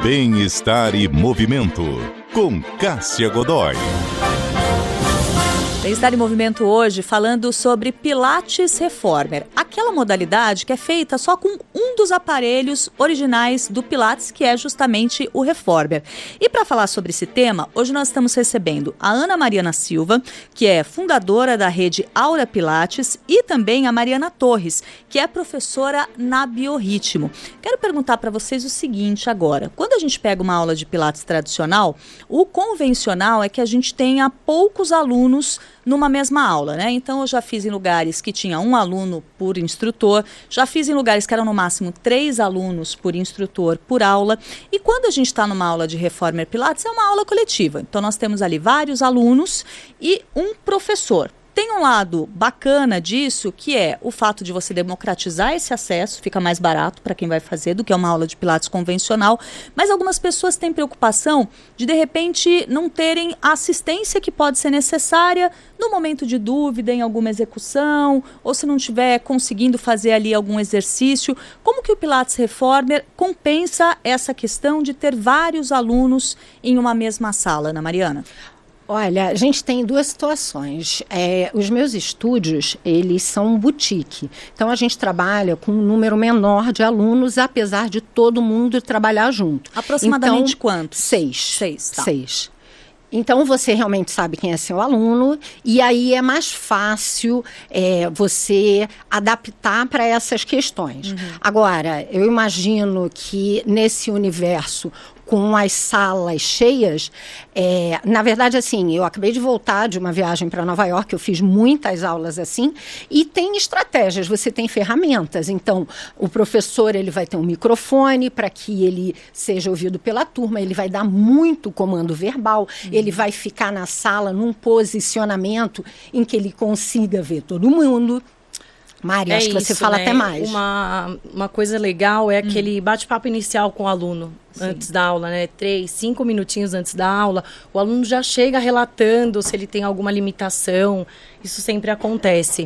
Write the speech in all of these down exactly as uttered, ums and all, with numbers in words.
Bem-estar e movimento, com Cássia Godoy. Bem-estar em movimento hoje falando sobre Pilates Reformer, aquela modalidade que é feita só com um dos aparelhos originais do Pilates, que é justamente o Reformer. E para falar sobre esse tema, hoje nós estamos recebendo a Ana Mariana Silva, que é fundadora da rede Aura Pilates, e também a Mariana Torres, que é professora na Biorritmo. Quero perguntar para vocês o seguinte agora: quando a gente pega uma aula de Pilates tradicional, o convencional é que a gente tenha poucos alunos numa mesma aula, né? Então eu já fiz em lugares que tinha um aluno por instrutor, já fiz em lugares que eram no máximo três alunos por instrutor por aula, e quando a gente está numa aula de Reformer Pilates é uma aula coletiva, então nós temos ali vários alunos e um professor. Tem um lado bacana disso, que é o fato de você democratizar esse acesso, fica mais barato para quem vai fazer do que uma aula de Pilates convencional, mas algumas pessoas têm preocupação de, de repente, não terem a assistência que pode ser necessária no momento de dúvida em alguma execução, ou se não estiver conseguindo fazer ali algum exercício. Como que o Pilates Reformer compensa essa questão de ter vários alunos em uma mesma sala, Ana Mariana? Olha, a gente tem duas situações. É, os meus estúdios, eles são boutique. Então, a gente trabalha com um número menor de alunos, apesar de todo mundo trabalhar junto. Aproximadamente então, quantos? Seis. Seis, tá. Seis. Então, você realmente sabe quem é seu aluno, e aí é mais fácil é, você adaptar para essas questões. Uhum. Agora, eu imagino que nesse universo, com as salas cheias, é, na verdade, assim, eu acabei de voltar de uma viagem para Nova York, eu fiz muitas aulas assim, e tem estratégias, você tem ferramentas. Então, o professor, ele vai ter um microfone para que ele seja ouvido pela turma, ele vai dar muito comando verbal, uhum. ele vai ficar na sala num posicionamento em que ele consiga ver todo mundo. Mari, é acho que isso, você fala né? até mais. Uma, uma coisa legal é hum. aquele bate-papo inicial com o aluno. Sim. Antes da aula, né? Três, cinco minutinhos antes da aula, o aluno já chega relatando se ele tem alguma limitação. Isso sempre acontece.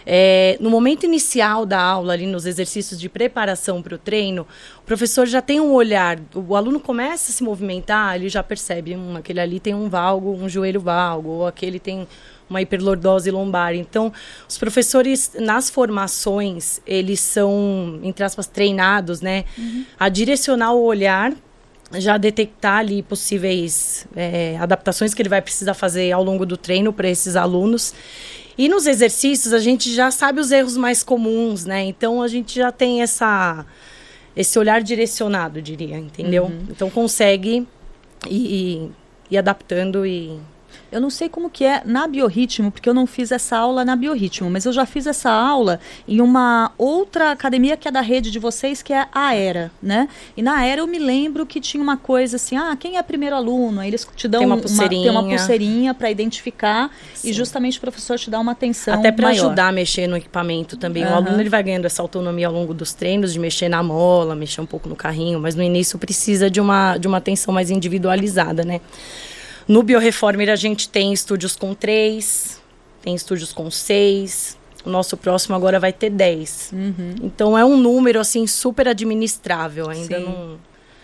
É, no momento inicial da aula, ali nos exercícios de preparação para o treino, o professor já tem um olhar, o aluno começa a se movimentar, ele já percebe, hum, aquele ali tem um valgo, um joelho valgo, ou aquele tem uma hiperlordose lombar. Então, os professores, nas formações, eles são, entre aspas, treinados, né, uhum. a direcionar o olhar, já detectar ali possíveis é, adaptações que ele vai precisar fazer ao longo do treino para esses alunos. E nos exercícios, a gente já sabe os erros mais comuns, né? Então, a gente já tem essa, esse olhar direcionado, diria, entendeu? Uhum. Então, consegue ir, ir adaptando e... Eu não sei como que é na Biorritmo, porque eu não fiz essa aula na Biorritmo, mas eu já fiz essa aula em uma outra academia que é da rede de vocês, que é a Aera, né? E na Aera eu me lembro que tinha uma coisa assim, ah, quem é primeiro aluno? Aí eles te dão tem uma uma, pulseirinha, tem uma pulseirinha para identificar. Sim. E justamente o professor te dá uma atenção até para maior. Ajudar a mexer no equipamento também. Uhum. O aluno ele vai ganhando essa autonomia ao longo dos treinos, de mexer na mola, mexer um pouco no carrinho, mas no início precisa de uma, de uma atenção mais individualizada, né? No Bioreformer a gente tem estúdios com três, tem estúdios com seis, o nosso próximo agora vai ter dez. Uhum. Então é um número assim super administrável, ainda Sim. não...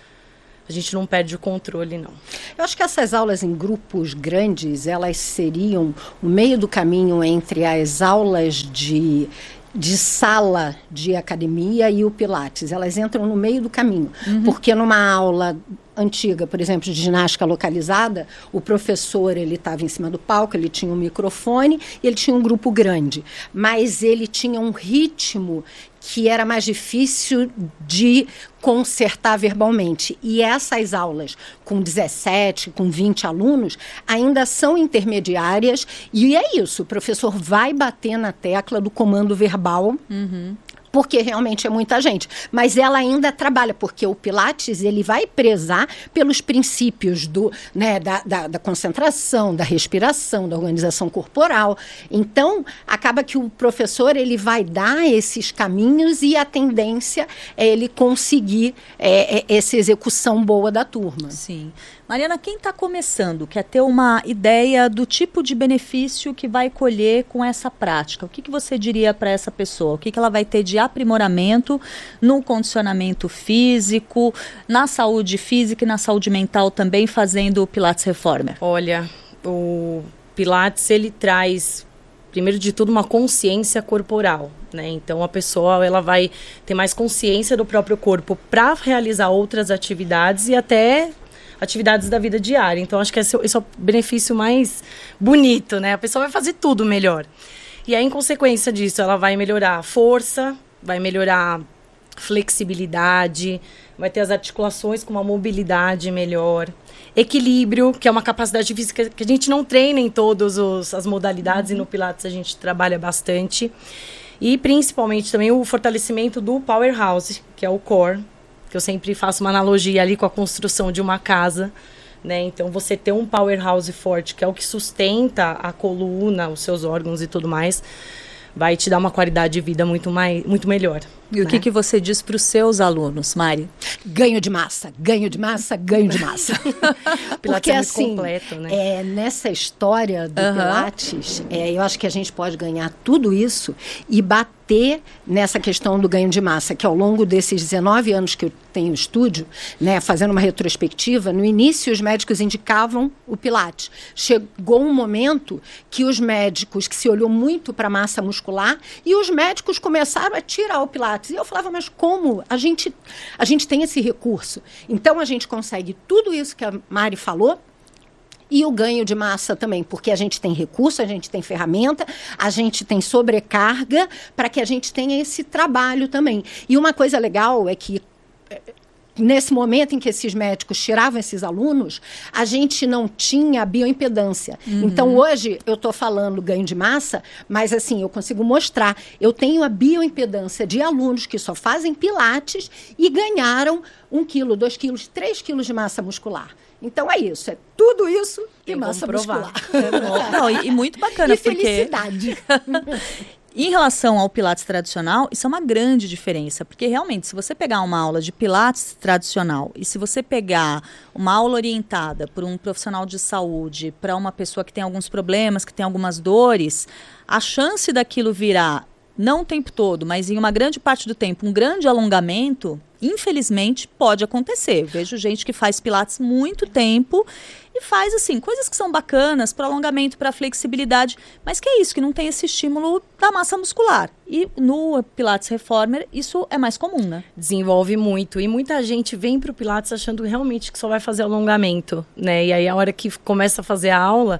A gente não perde o controle, não. Eu acho que essas aulas em grupos grandes, elas seriam o meio do caminho entre as aulas de... de sala de academia e o Pilates. Elas entram no meio do caminho. Uhum. Porque numa aula antiga, por exemplo, de ginástica localizada, o professor, ele estava em cima do palco, ele tinha um microfone e ele tinha um grupo grande. Mas ele tinha um ritmo que era mais difícil de consertar verbalmente. E essas aulas com dezessete, com vinte alunos, ainda são intermediárias. E é isso, o professor vai bater na tecla do comando verbal, uhum. porque realmente é muita gente. Mas ela ainda trabalha, porque o Pilates, ele vai prezar pelos princípios do, né, da, da, da concentração, da respiração, da organização corporal. Então, acaba que o professor, ele vai dar esses caminhos e a tendência é ele conseguir é, é, essa execução boa da turma. Sim. Mariana, quem está começando, quer ter uma ideia do tipo de benefício que vai colher com essa prática, o que, que você diria para essa pessoa? O que, que ela vai ter de aprimoramento no condicionamento físico, na saúde física e na saúde mental também fazendo o Pilates Reformer? Olha, o Pilates, ele traz, primeiro de tudo, uma consciência corporal, né? Então, a pessoa, ela vai ter mais consciência do próprio corpo para realizar outras atividades e até atividades da vida diária. Então, acho que esse, esse é o benefício mais bonito, né? A pessoa vai fazer tudo melhor. E aí, em consequência disso, ela vai melhorar a força, vai melhorar flexibilidade, vai ter as articulações com uma mobilidade melhor, equilíbrio, que é uma capacidade física que a gente não treina em todas as modalidades, uhum. e no Pilates a gente trabalha bastante. E principalmente também o fortalecimento do powerhouse, que é o core, que eu sempre faço uma analogia ali com a construção de uma casa, né? Então, você ter um powerhouse forte, que é o que sustenta a coluna, os seus órgãos e tudo mais, vai te dar uma qualidade de vida muito, mais, muito melhor. E né? o que, que você diz para os seus alunos, Mari? Ganho de massa, ganho de massa, ganho de massa. Porque é muito assim, completo, né? é, nessa história do uhum. Pilates, é, eu acho que a gente pode ganhar tudo isso e bater nessa questão do ganho de massa, que ao longo desses dezenove anos que eu tenho estúdio, né, fazendo uma retrospectiva, no início os médicos indicavam o Pilates. Chegou um momento que os médicos, que se olhou muito para a massa muscular, e os médicos começaram a tirar o Pilates. E eu falava, mas como? A gente, a gente tem esse recurso. Então, a gente consegue tudo isso que a Mari falou, e o ganho de massa também, porque a gente tem recurso, a gente tem ferramenta, a gente tem sobrecarga para que a gente tenha esse trabalho também. E uma coisa legal é que, nesse momento em que esses médicos tiravam esses alunos, a gente não tinha bioimpedância. Uhum. Então, hoje, eu estou falando ganho de massa, mas, assim, eu consigo mostrar. Eu tenho a bioimpedância de alunos que só fazem pilates e ganharam um quilo, dois quilos, três quilos de massa muscular. Então, é isso. É tudo isso e Tem massa muscular. É não, e, e muito bacana, e porque... felicidade. Em relação ao Pilates tradicional, isso é uma grande diferença, porque realmente, se você pegar uma aula de Pilates tradicional e se você pegar uma aula orientada por um profissional de saúde para uma pessoa que tem alguns problemas, que tem algumas dores, a chance daquilo virar, não o tempo todo, mas em uma grande parte do tempo, um grande alongamento, infelizmente, pode acontecer. Eu vejo gente que faz Pilates muito tempo e faz, assim, coisas que são bacanas para alongamento, para flexibilidade, mas que é isso, que não tem esse estímulo da massa muscular. E no Pilates Reformer, isso é mais comum, né? Desenvolve muito. E muita gente vem para o Pilates achando realmente que só vai fazer alongamento, né? E aí, a hora que começa a fazer a aula,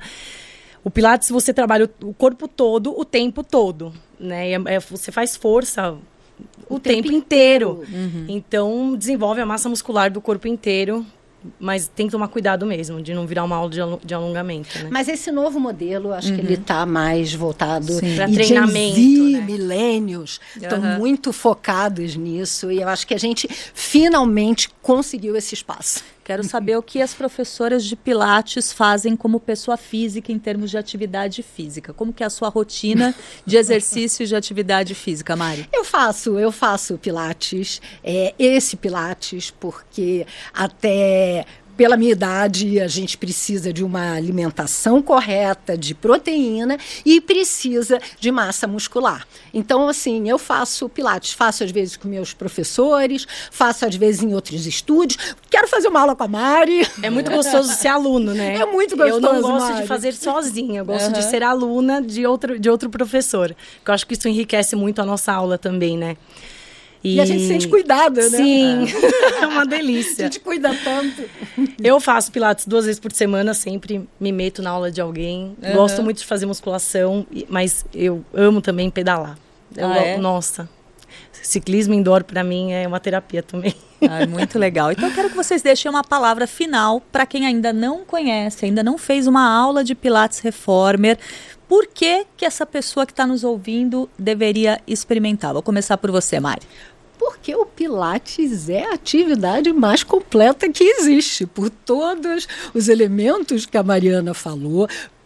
o Pilates você trabalha o corpo todo, o tempo todo, né? E é, você faz força o, o tempo, tempo inteiro. inteiro. Uhum. Então, desenvolve a massa muscular do corpo inteiro. Mas tem que tomar cuidado mesmo, de não virar uma aula de, al- de alongamento, né? Mas esse novo modelo, acho uhum. que ele está mais voltado para treinamento, Gen Z, né? milênios, estão uhum. muito focados nisso. E eu acho que a gente finalmente conseguiu esse espaço. Quero saber o que as professoras de Pilates fazem como pessoa física em termos de atividade física. Como que é a sua rotina de exercício de atividade física, Mari? Eu faço, eu faço Pilates, é, esse Pilates, porque até... Pela minha idade, a gente precisa de uma alimentação correta, de proteína e precisa de massa muscular. Então, assim, eu faço Pilates, faço às vezes com meus professores, faço às vezes em outros estúdios. Quero fazer uma aula com a Mari. É muito gostoso ser aluno, né? É muito gostoso, Eu não gosto Mari. de fazer sozinha, eu gosto uhum. de ser aluna de outro, de outro professor. Porque eu acho que isso enriquece muito a nossa aula também, né? E, e a gente se sente cuidada, né? Sim, é uma delícia. A gente cuida tanto. Eu faço Pilates duas vezes por semana, sempre me meto na aula de alguém. Uhum. Gosto muito de fazer musculação, mas eu amo também pedalar. Eu, ah, é? Nossa, ciclismo indoor para mim é uma terapia também. Ah, muito legal. Então eu quero que vocês deixem uma palavra final para quem ainda não conhece, ainda não fez uma aula de Pilates Reformer. Por que que essa pessoa que está nos ouvindo deveria experimentar? Vou começar por você, Mari. Porque o Pilates é a atividade mais completa que existe, por todos os elementos que a Mariana falou,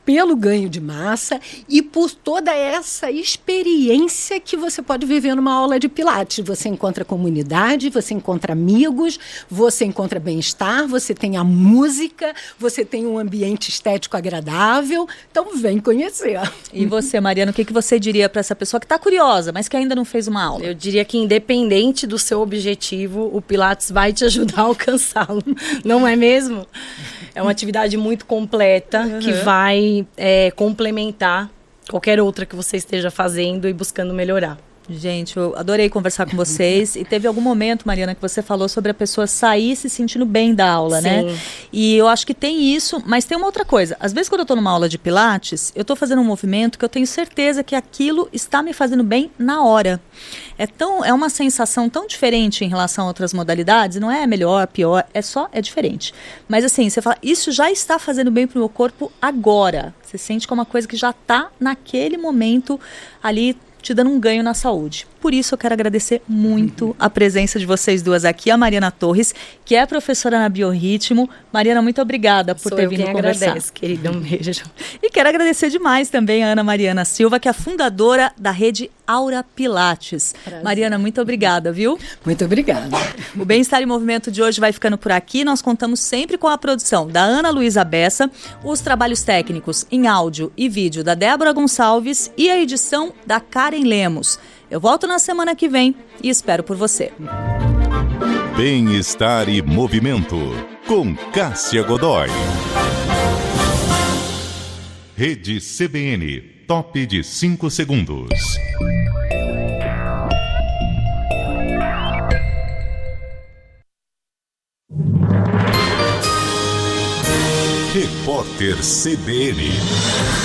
pelo ganho de massa e por toda essa experiência que você pode viver numa aula de Pilates. Você encontra comunidade, você encontra amigos, você encontra bem-estar, você tem a música, você tem um ambiente estético agradável. Então, vem conhecer. E você, Mariana, o que, que você diria para essa pessoa que está curiosa, mas que ainda não fez uma aula? Eu diria que, independente do seu objetivo, o Pilates vai te ajudar a alcançá-lo. Não é mesmo? É uma atividade muito completa, uhum, que vai é, complementar qualquer outra que você esteja fazendo e buscando melhorar. Gente, eu adorei conversar com vocês. E teve algum momento, Mariana, que você falou sobre a pessoa sair se sentindo bem da aula, Sim. né? E eu acho que tem isso, mas tem uma outra coisa. Às vezes, quando eu estou numa aula de Pilates, eu estou fazendo um movimento que eu tenho certeza que aquilo está me fazendo bem na hora. É, tão, é uma sensação tão diferente em relação a outras modalidades, não é melhor, pior, é só, é diferente. Mas assim, você fala, isso já está fazendo bem para o meu corpo agora. Você sente que é uma coisa que já está naquele momento ali, te dando um ganho na saúde. Por isso eu quero agradecer muito a presença de vocês duas aqui, a Mariana Torres, que é professora na Biorritmo. Mariana, muito obrigada por Sou ter eu vindo quem conversar. Agradece, querida, um beijo. E quero agradecer demais também a Ana Mariana Silva, que é a fundadora da rede Aura Pilates. Prazer. Mariana, muito obrigada, viu? Muito obrigada. O Bem-Estar em Movimento de hoje vai ficando por aqui. Nós contamos sempre com a produção da Ana Luísa Bessa, os trabalhos técnicos em áudio e vídeo da Débora Gonçalves e a edição da Karen Lemos. Eu volto na semana que vem e espero por você. Bem-Estar e Movimento, com Cássia Godoy. Rede C B N, top de cinco segundos. Repórter C B N.